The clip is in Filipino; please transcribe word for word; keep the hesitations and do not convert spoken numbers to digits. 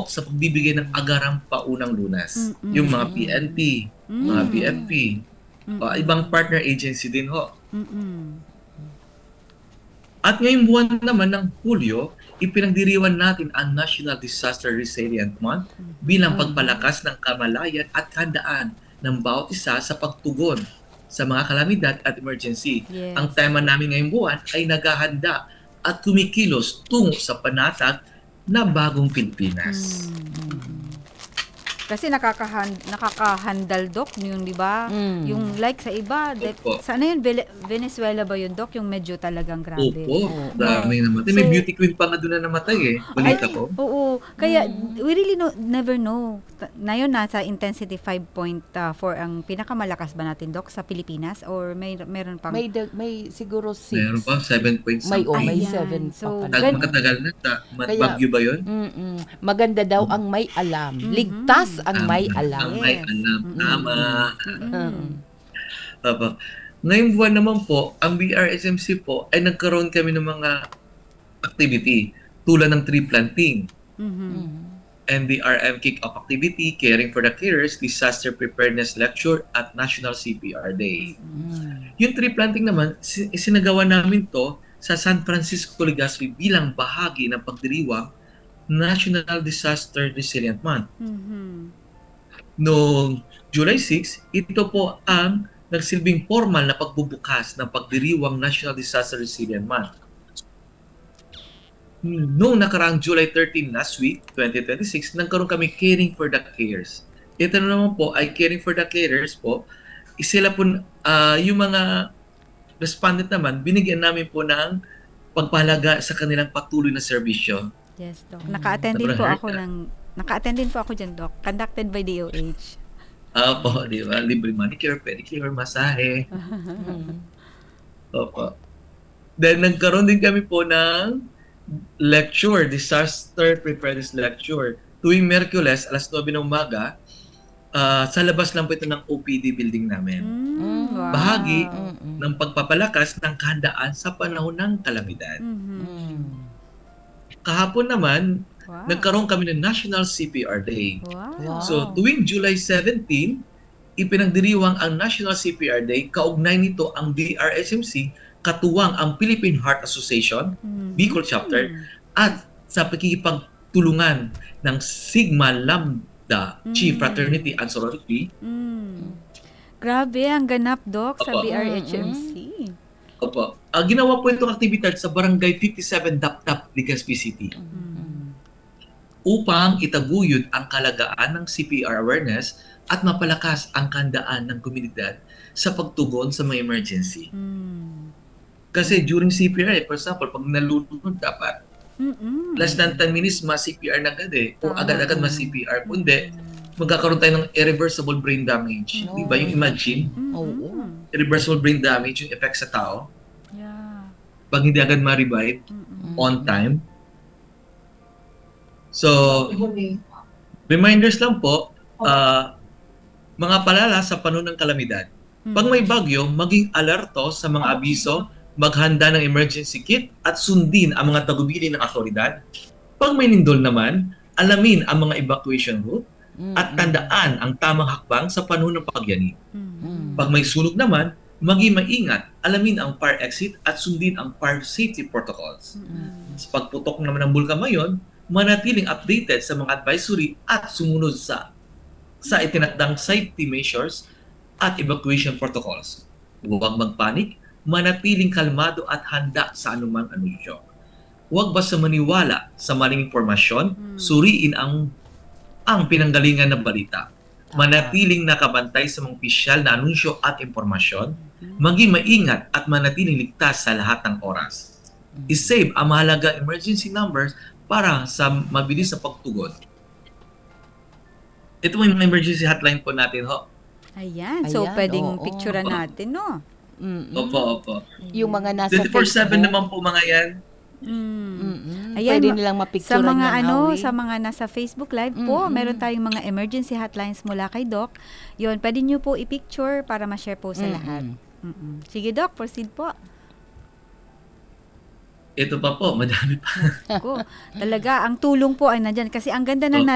tampok sa pagbibigay ng agarang paunang lunas. Mm. Yung mga P N P, mga Mm. B F P, Mm. o ibang partner agency din ho. Mm. At ngayong buwan naman ng Hulyo, ipinagdiriwang natin ang National Disaster Resilient Month bilang pagpalakas ng kamalayan at handaan ng bawat isa sa pagtugon sa mga kalamidad at emergency. Yes. Ang tema namin ngayong buwan ay naghahanda at kumikilos tungo sa panatag na bagong Pilipinas. Mm. Kasi nakakahan nakakahandal Doc yung 'di ba? Mm. Yung like sa iba, de- Opo. sana yun Vele- Venezuela ba yun Doc, yung medyo talagang grabe. Opo, Oo. dami naman. So- May beauty queen pa nga doon na namatay eh. Balita Ay, ko. Oo. Kaya Mm. we really know, never know. Ta- Na yun nasa intensity five point four ang pinakamalakas ba natin Doc sa Pilipinas or may meron pang May da- may siguro six. Meron pa, seven point May something. oh, may Ayan. seven So, pa Tag, pala. gan- makatagal na. Ta, ma- Kaya- bagyo ba yun? Mm-mm. Maganda daw ang may alam. Mhm. Ligtas ang Tama. may Ang alam. may Yes. alam. Mm-mm. Tama. Mm. Opo. Ngayong buwan naman po, ang B R S M C po ay nagkaroon kami ng mga activity tulad ng tree planting, Mhm. Mm. N D R M kick-off activity, Caring for the Carers, Disaster Preparedness Lecture, at National C P R Day. Mm. Yung tree planting naman, si- isinagawa namin to sa San Francisco, Legazpi bilang bahagi ng pagdiriwang National Disaster Resilient Month. Mhm. Noong July sixth, ito po ang nagsilbing formal na pagbubukas ng pagdiriwang National Disaster Resilient Month. Noong nakaraang July thirteenth last week, twenty twenty-six, nagkaroon kami Caring for the Carers. Ito na naman po ay Caring for the Carers po. Sila po, ah, yung mga respondent naman, binigyan namin po ng pagpahalaga sa kanilang patuloy na serbisyo. Yes, Doc. Mm. Naka-attend din Sobrang po hurt ako ka. ng naka-attend din po ako diyan, Doc. Conducted by D O H. Opo, di ba? Libre manicure, pedicure, masahe. Mm. Opo. Then nagkaroon din kami po ng lecture, Disaster Preparedness Lecture. Tuwing Merkules, alas nove ng umaga, ah, sa labas lang po ito ng O P D building namin. Mm, wow. Bahagi Mm-mm. ng pagpapalakas ng kahandaan sa panahon ng kalamidad. Mhm. Mm. Kahapon naman, Wow. nagkaroon kami ng National C P R Day. Wow. Wow. So tuwing July seventeenth, ipinagdiriwang ang National C P R Day. Kaugnay nito ang B R S M C, katuwang ang Philippine Heart Association, Mhm. Bicol Chapter, at sa pakikipagtulungan ng Sigma Lambda Chi Mm. Fraternity and Sorority. Mm. Grabe ang ganap Doc sa Opo. B R H M C. Opo. Ah, ginawa po itong aktibidad sa Barangay fifty-seven Dapdap, Legazpi City, Mm. upang itaguyod ang kalagaan ng C P R awareness at mapalakas ang kandaan ng komunidad sa pagtugon sa mga emergency. Mm. Kasi during C P R, eh, for example, pag nalulunod dapat, Mm-mm. less than ten minutes, ma-C P R na agad eh. O Tama. agad-agad ma-C P R. Kung hindi, magkakaroon tayo ng irreversible brain damage. Mm. Di ba? Yung imagine, Mm-mm. Oo. irreversible brain damage, yung effect sa tao, Yeah. pag hindi agad ma-revive Mm-mm. on time. So, reminders lang po, ah, mga palala sa panahon ng kalamidad. Pag may bagyo, maging alerto sa mga abiso, maghanda ng emergency kit at sundin ang mga tagubilin ng otoridad. Pag may lindol naman, alamin ang mga evacuation route at tandaan ang tamang hakbang sa panahon ng pagyanig. Mm. Pag may sunog naman, maging maingat, alamin ang fire exit at sundin ang fire safety protocols. Mm. Sa pagputok naman ng bulkan ngayon, manatiling updated sa mga advisory at sumunod sa sa itinakdang safety measures at evacuation protocols. Huwag magpanik, manatiling kalmado at handa sa anumang anunsyo. Huwag basta maniwala sa maling impormasyon, Hmm. suriin ang ang pinanggalingan ng balita. Manatiling nakabantay sa mga opisyal na anunsyo at impormasyon, maging maingat at manatiling ligtas sa lahat ng oras. I-save ang mahalagang emergency numbers para sa mabilis na pagtugon. Ito mo yung emergency hotline po natin, ho. Ayan. So, Ayan, pwedeng oo. picturean Opo. natin, no? Mm-mm. Opo, opo. Yung mga nasa twenty-four seven Facebook. naman po mga yan. Mm. Mm-mm. Ayan, Pwede ma- nilang Sa mapicturean mga yan, ano, Howie. sa mga nasa Facebook Live po, Mm-mm. meron tayong mga emergency hotlines mula kay Doc. Yun, pwede nyo po i-picture para ma-share po sa Mm-mm. lahat. Mm-mm. Sige Doc, proceed po. Ito pa po, madami pa. Ako, talaga, ang tulong po ay nandyan. Kasi ang ganda ng Opo.